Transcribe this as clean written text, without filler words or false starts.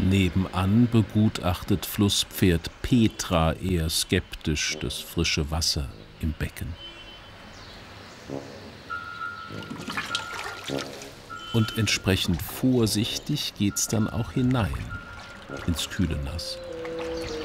Nebenan begutachtet Flusspferd Petra eher skeptisch das frische Wasser im Becken. Und entsprechend vorsichtig geht's dann auch hinein ins kühle Nass.